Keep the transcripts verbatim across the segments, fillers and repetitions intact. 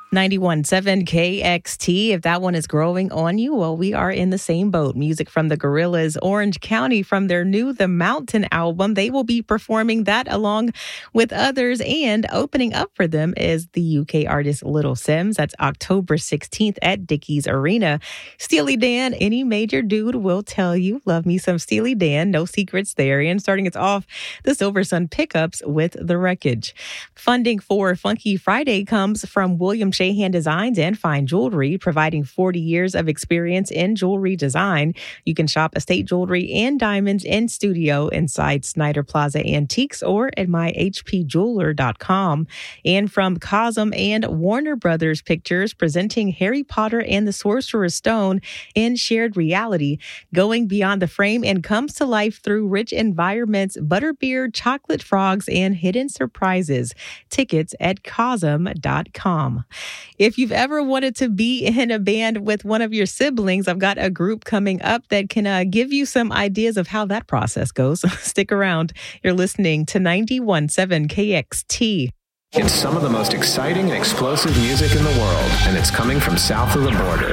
ninety-one point seven K X T. If that one is growing on you, well, we are in the same boat. Music from the Gorillaz, Orange County, from their new The Mountain album. They will be performing that along with others, and opening up for them is the U K artist Little Simz. That's October sixteenth at Dickies Arena. Steely Dan, any major dude will tell you. Love me some Steely Dan. No secrets there. And starting us off, the Silver Sun Pickups with The Wreckage. Funding for Funky Friday comes from William Shahan Designs and Fine Jewelry, providing forty years of experience in jewelry design. You can shop estate jewelry and diamonds in studio inside Snyder Plaza Antiques or at my h p jeweler dot com. And from Cosm and Warner Brothers Pictures, presenting Harry Potter and the Sorcerer's Stone in shared reality, going beyond the frame and comes to life through rich environments, butterbeer, chocolate frogs, and hidden surprises. Tickets at cosm dot com. If you've ever wanted to be in a band with one of your siblings, I've got a group coming up that can uh, give you some ideas of how that process goes. Stick around. You're listening to ninety-one point seven K X T. It's some of the most exciting and explosive music in the world, and it's coming from south of the border.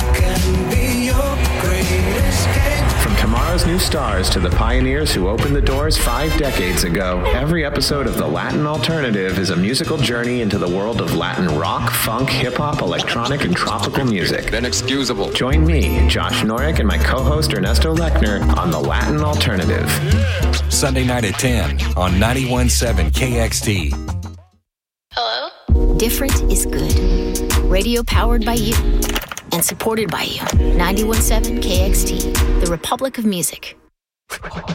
From tomorrow's new stars to the pioneers who opened the doors five decades ago, every episode of The Latin Alternative is a musical journey into the world of Latin rock, funk, hip-hop, electronic, and tropical music. Inexcusable. Join me, Josh Norick, and my co-host Ernesto Lechner on The Latin Alternative. Sunday night at ten on ninety-one point seven K X T. Hello? Different is good. Radio powered by you and supported by you. ninety-one point seven K X T, the Republic of Music.